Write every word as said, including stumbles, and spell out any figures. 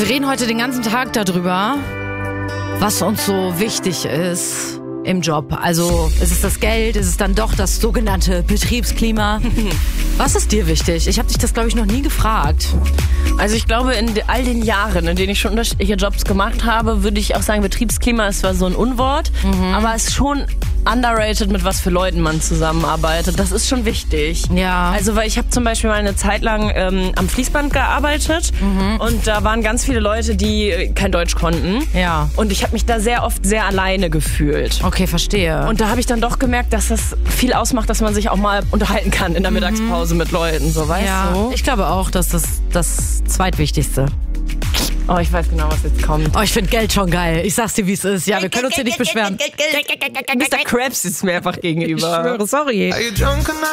Wir reden heute den ganzen Tag darüber, was uns so wichtig ist im Job. Also ist es das Geld, ist es dann doch das sogenannte Betriebsklima? Was ist dir wichtig? Ich habe dich das, glaube ich, noch nie gefragt. Also ich glaube, in all den Jahren, in denen ich schon unterschiedliche Jobs gemacht habe, würde ich auch sagen, Betriebsklima ist zwar so ein Unwort, mhm. aber es ist schon underrated, mit was für Leuten man zusammenarbeitet. Das ist schon wichtig. Ja. Also weil ich habe zum Beispiel mal eine Zeit lang ähm, am Fließband gearbeitet mhm. und da waren ganz viele Leute, die kein Deutsch konnten. Ja. Und ich habe mich da sehr oft sehr alleine gefühlt. Okay, verstehe. Und da habe ich dann doch gemerkt, dass das viel ausmacht, dass man sich auch mal unterhalten kann in der Mittagspause mhm. mit Leuten, so, weißt ja, du? Ich glaube auch, dass das das Zweitwichtigste. Oh, ich weiß genau, was jetzt kommt. Oh, ich finde Geld schon geil. Ich sag's dir, wie es ist. Ja, wir können uns hier nicht beschweren. Mister Krabs ist mir einfach gegenüber. Ich schwöre, sorry.